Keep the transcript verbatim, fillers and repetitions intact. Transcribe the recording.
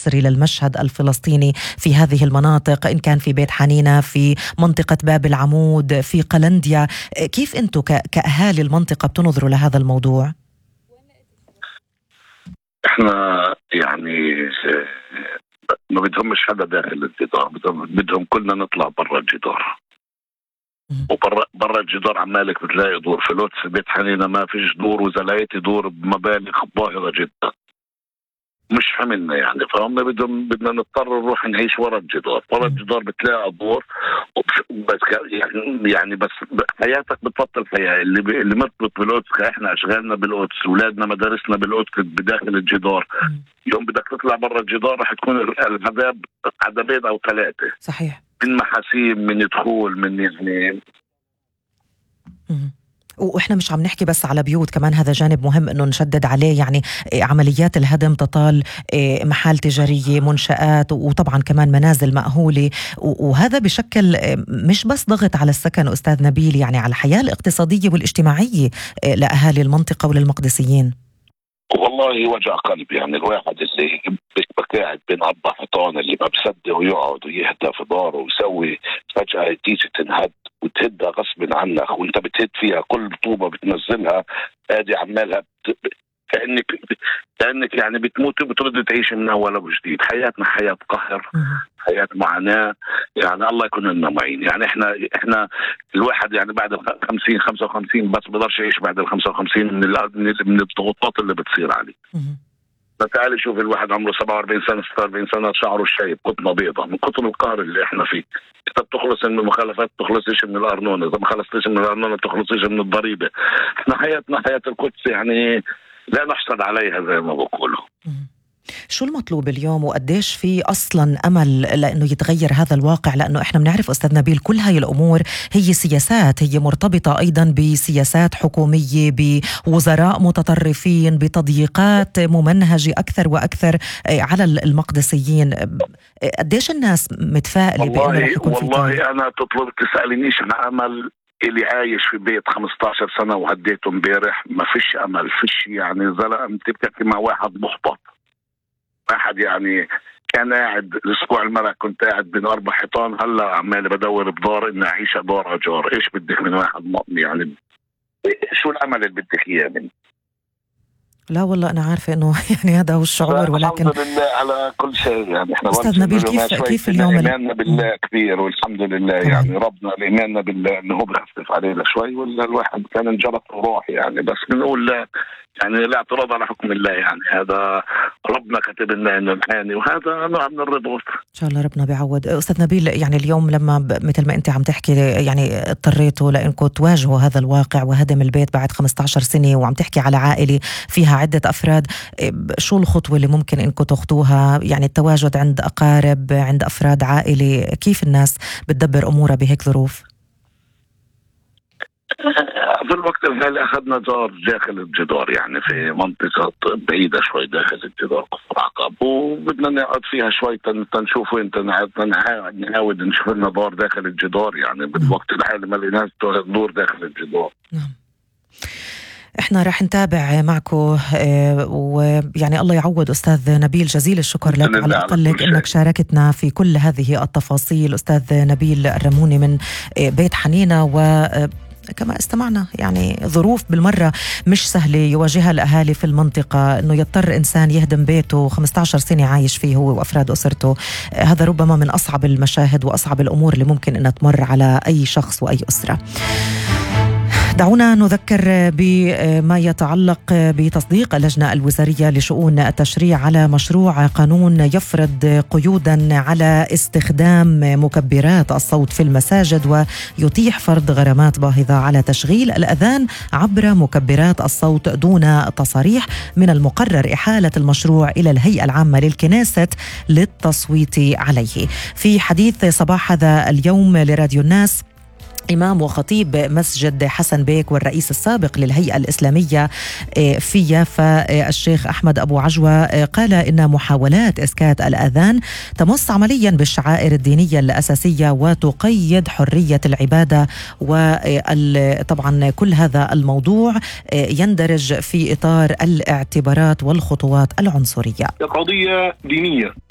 حصري للمشهد الفلسطيني في هذه المناطق، إن كان في بيت حنينة، في منطقة باب العمود، في قلنديا. كيف أنتم كأهالي المنطقة بتنظروا لهذا الموضوع؟ احنا يعني ما بدهمش حدا داخل الجدار، بدهم, بدهم كلنا نطلع برا الجدار. وبرا برا الجدار عمالك بتلاقي دور في لوتس بيت حنينة ما فيش دور، وإذا لقيتي دور بمبالغ باهظة جدا مش حملنا يعني. فهم بدهم بدنا نضطر نروح نعيش ورا الجدار. ورا الجدار بتلاقي دور بس يعني يعني بس حياتك بتبطل حياه. اللي ب... اللي مرتبط بالقدس، احنا اشغالنا بالقدس، اولادنا مدارسنا بالقدس بداخل الجدار. يوم بدك تطلع برا الجدار رح تكون العذاب عذابين او ثلاثه. صحيح. من محاسيب، من دخول، من يعني مم. وإحنا مش عم نحكي بس على بيوت، كمان هذا جانب مهم إنه نشدد عليه. يعني عمليات الهدم تطال محال تجارية، منشآت، وطبعا كمان منازل مأهولة، وهذا بشكل مش بس ضغط على السكن أستاذ نبيل، يعني على الحياة الاقتصادية والاجتماعية لأهالي المنطقة وللمقدسيين. والله وجع قلب يعني. الواحد اللي قاعد بين أربع حيطان، اللي ما بصدق ويقعد ويهدى في داره ويسوي، فجأة تيجي تنهد وتهدها غصب عنك، وانت بتهد فيها كل طوبة بتنزلها ادي عمالها بت... كأنك كأنك يعني بتموت وبترد تعيش من أول وجديد. حياتنا حياة قهر، حياة معاناة يعني. الله يكون لنا معين يعني. احنا احنا الواحد يعني بعد خمسين خمسة وخمسين بس بقدرش يعيش بعد ال خمسة وخمسين من من الضغوطات اللي بتصير عليه. فتعالي شوف الواحد عمره سبعة وأربعين سنة ستة وأربعين سنة، شعره شايب، قطنة بيضة من كتر القهر اللي احنا فيه. إذا بتخلص من المخالفات بتخلصش من الأرنونة، إذا ما خلصتش من الأرنونة بتخلصش من الضريبة. احنا حياتنا حياة القدس يعني لا نحسد عليها زي ما بقولوا. شو المطلوب اليوم، وقديش في أصلا أمل لأنه يتغير هذا الواقع؟ لأنه إحنا بنعرف أستاذ نبيل كل هاي الأمور هي سياسات، هي مرتبطة أيضا بسياسات حكومية، بوزراء متطرفين، بتضييقات ممنهجة أكثر وأكثر على المقدسيين. قديش الناس متفائلة بأنه رح يكون في والله تغيير؟ أنا تطلب تسألنيش عن أمل. اللي عايش في بيت خمسة عشر سنة وهديته امبارح ما فيش أمل، فيش يعني. زلمة بتحكي مع واحد محبط، واحد يعني كان قاعد الاسبوع المرة كنت قاعد بين اربع حيطان، هلا عمالي بدور بدار اني اعيش دار اجار. ايش بدك من واحد يعني؟ شو الامل اللي بدك اياه مني؟ لا والله أنا عارفة إنه يعني هذا هو الشعور، ولكن الحمد لله على كل شيء يعني. إحنا أستاذ نبيل كيف كيف اليوم إيماننا بالله كبير والحمد لله طبعا. يعني ربنا إيماننا بالله إنه هو بخفف علينا شوي، ولا الواحد كان انجرف وروح يعني. بس بنقول لا يعني، لا اعتراض على حكم الله يعني. هذا ربنا كتب لنا إنه نحاني، وهذا نوع من الرضا. إن شاء الله ربنا بيعوض. أستاذ نبيل يعني اليوم لما مثل ما أنت عم تحكي يعني اضطريتوا لأنكم تواجهوا هذا الواقع وهدم البيت بعد خمسة عشر سنة، وعم تحكي على عائلة فيها عدة أفراد، شو الخطوة اللي ممكن إنكم تاخذوها؟ يعني التواجد عند أقارب، عند أفراد عائلة، كيف الناس بتدبر أمورها بهيك ظروف؟ في الوقت الحالي أخذنا دار داخل الجدار يعني في منطقة بعيدة شوي داخل الجدار كفر عقاب، وبدنا نقعد فيها شوي تنشوف وين نعاود نشوف لنا دار داخل الجدار يعني. بالوقت الحالي ما لقيناش دور داخل الجدار. نعم. احنا رح نتابع معكم ويعني الله يعوض. أستاذ نبيل جزيل الشكر لك على الأقل لك انك شاركتنا في كل هذه التفاصيل. أستاذ نبيل الرموني من بيت حنينة، و كما استمعنا يعني ظروف بالمرة مش سهلة يواجهها الأهالي في المنطقة، أنه يضطر إنسان يهدم بيته خمسة عشر سنة عايش فيه هو وأفراد أسرته. هذا ربما من أصعب المشاهد وأصعب الأمور اللي ممكن أن تمر على أي شخص وأي أسرة. دعونا نذكر بما يتعلق بتصديق اللجنة الوزارية لشؤون التشريع على مشروع قانون يفرض قيودا على استخدام مكبرات الصوت في المساجد، ويتيح فرض غرامات باهظة على تشغيل الأذان عبر مكبرات الصوت دون تصاريح. من المقرر إحالة المشروع إلى الهيئة العامة للكنيست للتصويت عليه. في حديث صباح هذا اليوم لراديو الناس، إمام وخطيب مسجد حسن بيك والرئيس السابق للهيئة الإسلامية في يافا الشيخ أحمد أبو عجوة قال إن محاولات إسكات الأذان تمس عمليا بالشعائر الدينية الأساسية وتقيد حرية العبادة. وطبعا كل هذا الموضوع يندرج في إطار الاعتبارات والخطوات العنصرية. قضية دينية.